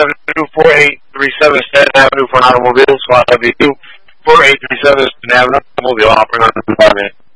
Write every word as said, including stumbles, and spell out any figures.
seven two, four eight three seven Stanton Avenue for an automobile. So I have you four eight three seven Stanton Avenue automobile operating on the environment.